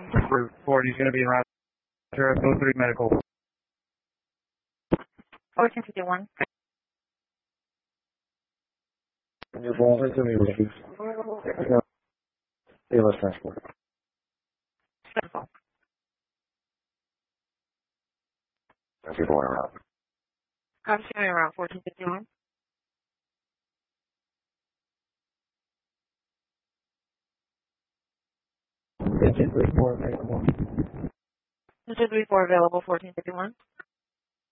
Route 40 is going to be in Rochester, 03 Medical. 1451. Your phone is me, please. Eva Transport. Simple. That's your going around. I'm showing around 1451. Engine 34 available. Engine 34 available, 1451.